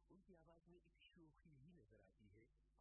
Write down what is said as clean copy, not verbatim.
उनकी आवाज में एक शोखी भी नजर आती है